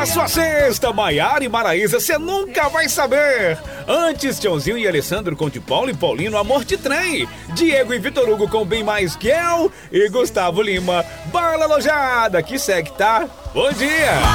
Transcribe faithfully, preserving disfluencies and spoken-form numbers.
sua sexta, Maiara e Maraísa, você nunca vai saber. Antes, Tiãozinho e Alessandro com de Paulo e Paulino, Amor de Trem. Diego e Vitor Hugo com Bem Mais Que Eu. E Gustavo Lima, Bala Lojada, que segue, tá? Bom dia!